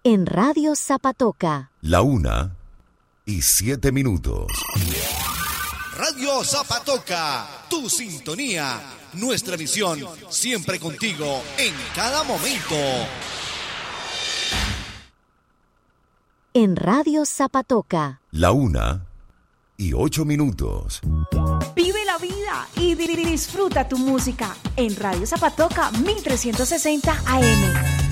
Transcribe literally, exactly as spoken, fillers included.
En Radio Zapatoca. La una y siete minutos. Radio Zapatoca, tu sintonía, nuestra visión, siempre contigo, en cada momento. En Radio Zapatoca. La una y ocho minutos. Vive la vida y disfruta tu música en Radio Zapatoca mil trescientos sesenta A M.